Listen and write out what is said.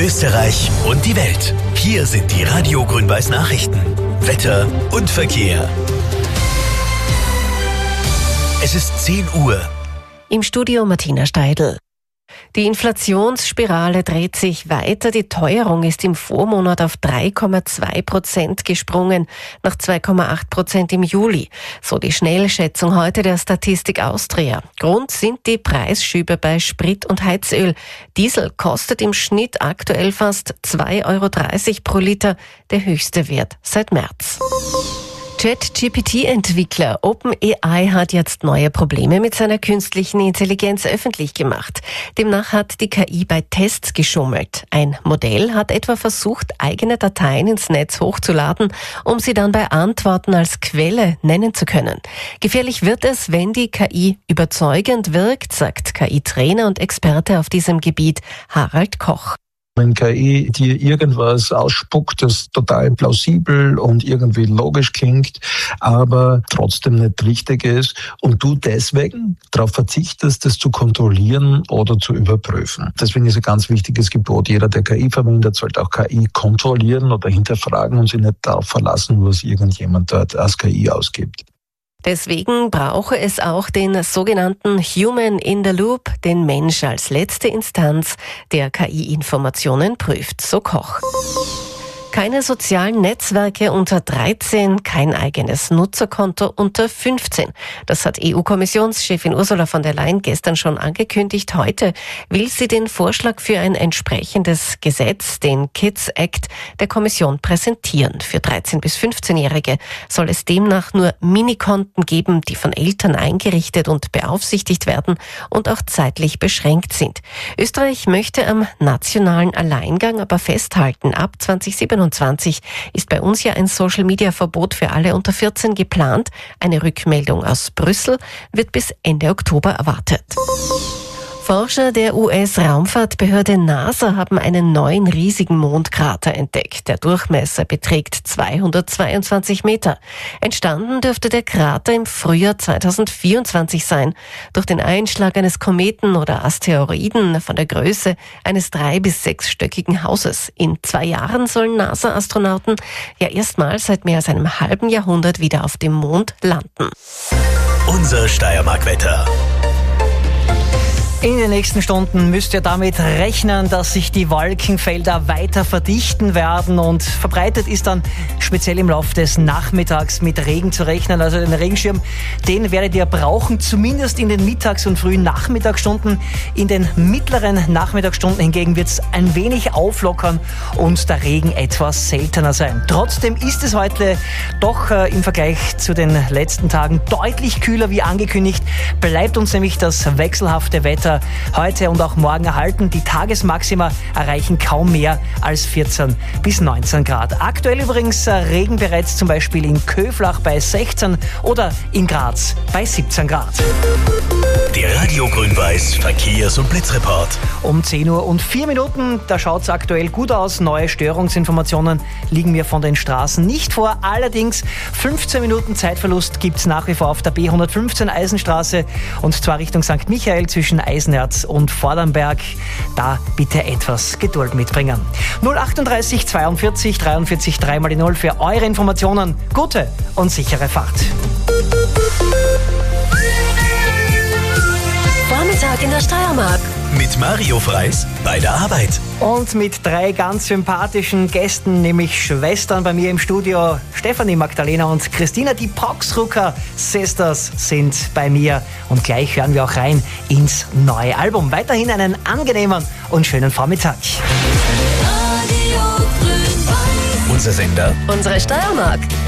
Österreich und die Welt. Hier sind die Radio Grün-Weiß Nachrichten. Wetter und Verkehr. Es ist 10 Uhr. Im Studio Martina Steidl. Die Inflationsspirale dreht sich weiter. Die Teuerung ist im Vormonat auf 3,2% gesprungen, nach 2,8% im Juli. So die Schnellschätzung heute der Statistik Austria. Grund sind die Preisschübe bei Sprit und Heizöl. Diesel kostet im Schnitt aktuell fast 2,30 Euro pro Liter, der höchste Wert seit März. ChatGPT-Entwickler OpenAI hat jetzt neue Probleme mit seiner künstlichen Intelligenz öffentlich gemacht. Demnach hat die KI bei Tests geschummelt. Ein Modell hat etwa versucht, eigene Dateien ins Netz hochzuladen, um sie dann bei Antworten als Quelle nennen zu können. Gefährlich wird es, wenn die KI überzeugend wirkt, sagt KI-Trainer und Experte auf diesem Gebiet Harald Koch. Wenn KI dir irgendwas ausspuckt, das total plausibel und irgendwie logisch klingt, aber trotzdem nicht richtig ist und du deswegen darauf verzichtest, das zu kontrollieren oder zu überprüfen. Deswegen ist ein ganz wichtiges Gebot. Jeder, der KI verwendet, sollte auch KI kontrollieren oder hinterfragen und sich nicht darauf verlassen, was irgendjemand dort als KI ausgibt. Deswegen brauche es auch den sogenannten Human in the Loop, den Mensch als letzte Instanz, der KI-Informationen prüft, so Koch. Keine sozialen Netzwerke unter 13, kein eigenes Nutzerkonto unter 15. Das hat EU-Kommissionschefin Ursula von der Leyen gestern schon angekündigt. Heute will sie den Vorschlag für ein entsprechendes Gesetz, den Kids Act, der Kommission präsentieren. Für 13- bis 15-Jährige soll es demnach nur Minikonten geben, die von Eltern eingerichtet und beaufsichtigt werden und auch zeitlich beschränkt sind. Österreich möchte am nationalen Alleingang aber festhalten. Ab 2027 ist bei uns ja ein Social-Media-Verbot für alle unter 14 geplant. Eine Rückmeldung aus Brüssel wird bis Ende Oktober erwartet. Forscher der US-Raumfahrtbehörde NASA haben einen neuen riesigen Mondkrater entdeckt. Der Durchmesser beträgt 222 Meter. Entstanden dürfte der Krater im Frühjahr 2024 sein. Durch den Einschlag eines Kometen oder Asteroiden von der Größe eines 3- bis 6-stöckigen Hauses. In 2 Jahren sollen NASA-Astronauten ja erstmals seit mehr als einem halben Jahrhundert wieder auf dem Mond landen. Unser Steiermark-Wetter. In den nächsten Stunden müsst ihr damit rechnen, dass sich die Wolkenfelder weiter verdichten werden und verbreitet ist dann speziell im Laufe des Nachmittags mit Regen zu rechnen. Also den Regenschirm, den werdet ihr brauchen, zumindest in den Mittags- und frühen Nachmittagsstunden. In den mittleren Nachmittagsstunden hingegen wird es ein wenig auflockern und der Regen etwas seltener sein. Trotzdem ist es heute doch im Vergleich zu den letzten Tagen deutlich kühler wie angekündigt. Bleibt uns nämlich das wechselhafte Wetter heute und auch morgen erhalten. Die Tagesmaxima erreichen kaum mehr als 14 bis 19 Grad. Aktuell übrigens Regen bereits zum Beispiel in Köflach bei 16 oder in Graz bei 17 Grad. Der Radio Grün-Weiß Verkehrs- und Blitzreport. Um 10 Uhr und 4 Minuten, da schaut es aktuell gut aus. Neue Störungsinformationen liegen mir von den Straßen nicht vor. Allerdings 15 Minuten Zeitverlust gibt es nach wie vor auf der B115 Eisenstraße und zwar Richtung St. Michael zwischen Eisenerz und Vordernberg. Da bitte etwas Geduld mitbringen. 038 42 43 3x0 für eure Informationen. Gute und sichere Fahrt. Vormittag in der Steiermark. Mit Mario Freis bei der Arbeit. Und mit 3 ganz sympathischen Gästen, nämlich Schwestern bei mir im Studio. Stefanie, Magdalena und Christina, die Poxrucker Sisters sind bei mir. Und gleich hören wir auch rein ins neue Album. Weiterhin einen angenehmen und schönen Vormittag. Unser Sender. Unsere Steiermark.